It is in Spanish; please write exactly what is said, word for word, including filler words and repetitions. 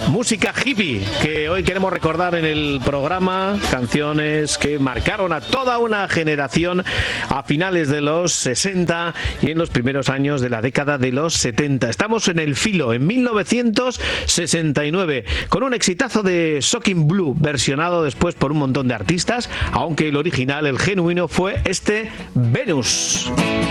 música hippie que hoy queremos recordar en el programa, canciones que marcaron a toda una generación a finales de los sesenta y en los primeros años de la década de los setenta. Estamos en el filo, en mil novecientos sesenta y nueve, con un exitazo de Shocking Blue, versionado después por un montón de artistas, aunque el original, el genuino, fue este Venus.